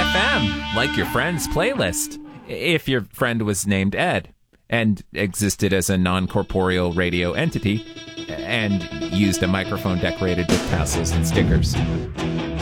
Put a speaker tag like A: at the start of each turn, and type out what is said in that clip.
A: FM, like your friend's playlist. If your friend was named Ed and existed as a non-corporeal radio entity and used a microphone decorated with tassels and stickers.